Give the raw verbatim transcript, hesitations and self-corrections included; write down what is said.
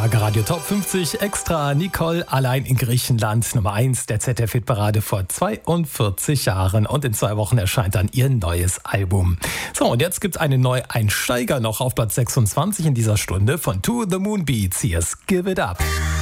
Radio Top fünfzig Extra. Nicole allein in Griechenland, Nummer eins der Z D F-Hitparade vor zweiundvierzig Jahren. Und in zwei Wochen erscheint dann ihr neues Album. So, und jetzt gibt's einen Neueinsteiger noch auf Platz sechsundzwanzig in dieser Stunde von To The Moon Beats. Hier ist Give It Up.